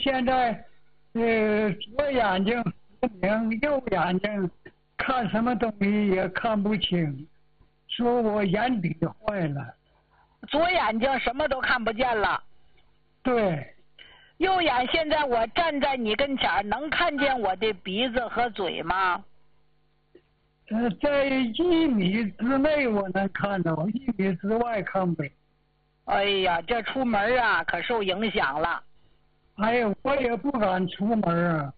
现在左眼睛失明，右眼睛看什么东西也看不清，说我眼底坏了。 左眼睛什么都看不见了。 对。 右眼现在我站在你跟前，能看见我的鼻子和嘴吗？ 在1米之内我能看到，1米之外看不见。 哎呀，这出门啊可受影响了。 哎呀，我也不敢出门啊。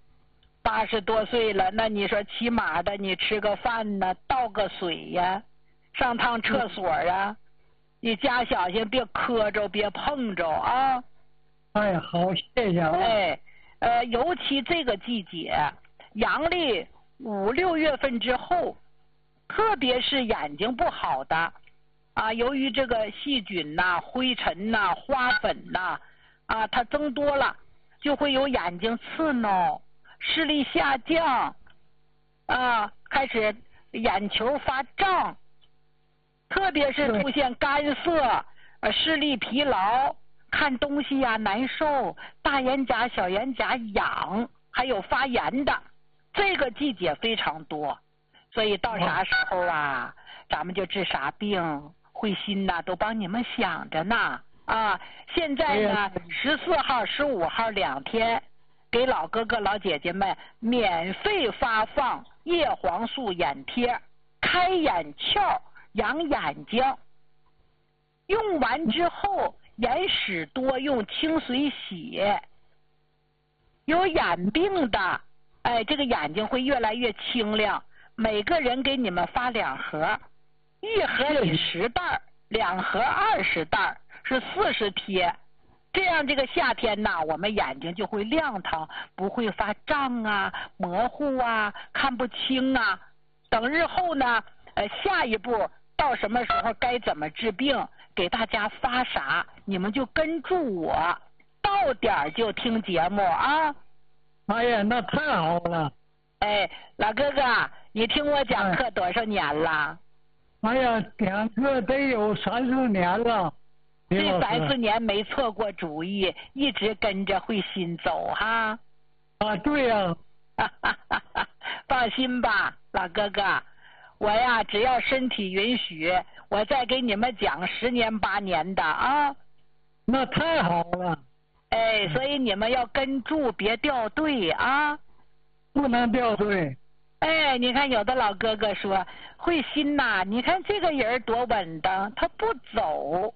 80多岁了，那你说起码的，你吃个饭呢，倒个水呀，上趟厕所啊，你家小心别磕着，别碰着啊。 哎，好，谢谢啊。 哎，尤其这个季节，阳历5、6月份之后，特别是眼睛不好的，啊，由于这个细菌呐、灰尘呐、花粉呐，啊，它增多了，就会有眼睛刺挠、视力下降，啊，开始眼球发胀，特别是出现干涩、视力疲劳。看东西呀难受，大眼睑、小眼睑痒，还有发炎的，这个季节非常多，所以到啥时候啊，咱们就治啥病。慧心呐，都帮你们想着呢啊！现在呢，14号、15号2天，给老哥哥、老姐姐们免费发放叶黄素眼贴，开眼窍、养眼睛。用完之后。眼屎多用清水洗，有眼病的，哎，这个眼睛会越来越清亮。每个人给你们发2盒，一盒里10袋，2盒20袋，是40贴。这样这个夏天呐，我们眼睛就会亮堂，不会发胀啊、模糊啊、看不清啊。等日后呢，下一步到什么时候该怎么治病？给大家发啥，你们就跟住我，到点就听节目啊！ 哎呀，那太好了！ 哎，老哥哥，你听我讲课多少年了？ 哎呀，讲课得有30年了。 这3、4年没错过主意，一直跟着慧心走哈。 啊，对呀。 放心吧，老哥哥。我呀，只要身体允许，我再给你们讲10年8年的啊。 那太好了。 哎，所以你们要跟住，别掉队啊。 不能掉队。 哎，你看有的老哥哥说，慧心呐，你看这个人多稳当，他不走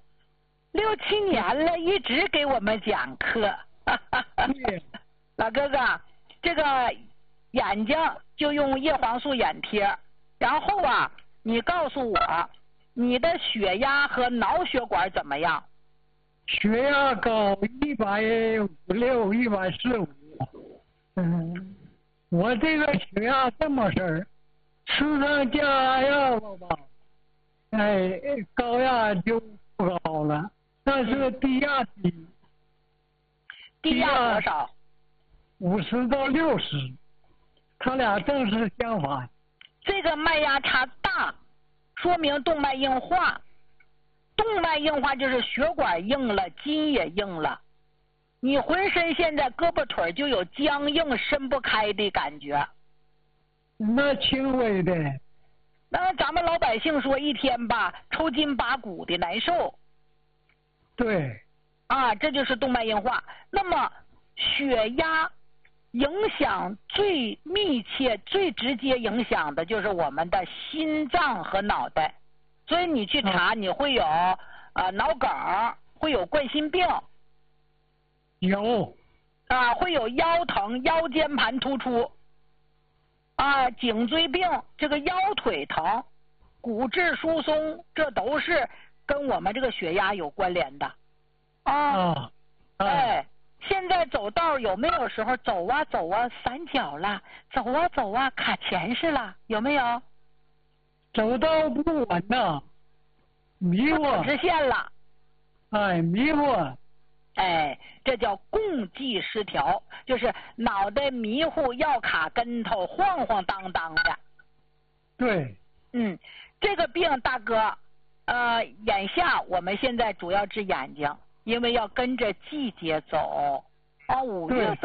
，6、7年了，一直给我们讲课。老哥哥，这个眼睛就用叶黄素眼贴。然后啊，你告诉我，你的血压和脑血管怎么样？ 血压高156、145。我这个血压这么事儿，吃上降压药了吧，哎，高压就不高了，但是低压低。 低压多少 ？50到60，他俩正是相反。 这个脉压差大，说明动脉硬化。动脉硬化就是血管硬了，筋也硬了。你浑身现在胳膊腿就有僵硬、伸不开的感觉。 那轻微的。 那咱们老百姓说一天吧，抽筋拔骨的难受。 对。 啊，这就是动脉硬化。那么血压影响最密切、最直接影响的就是我们的心脏和脑袋，所以你去查，你会有脑梗，会有冠心病， 有会有腰疼、腰间盘突出，颈椎病，这个腰腿疼，骨质疏松，这都是跟我们这个血压有关联的。哎。现在走道有没有时候走啊走啊散脚了，走啊走啊卡前世了，有没有？ 走道不稳呐，迷糊。 直线了。 哎，迷糊。 哎，这叫共济失调，就是脑袋迷糊，要卡跟头，晃晃荡荡的。 对。 这个病大哥，眼下我们现在主要治眼睛。因为要跟着季节走，5月份。